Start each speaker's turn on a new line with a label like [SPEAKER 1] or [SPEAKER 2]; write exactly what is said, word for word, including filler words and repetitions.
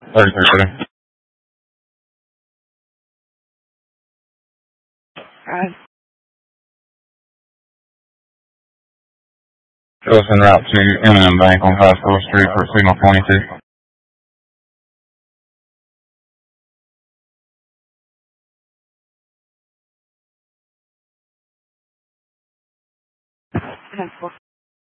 [SPEAKER 1] thirty-three.
[SPEAKER 2] Alright.
[SPEAKER 1] Show us en route to M and M Bank on High School Street for signal twenty-two.
[SPEAKER 2] ten four.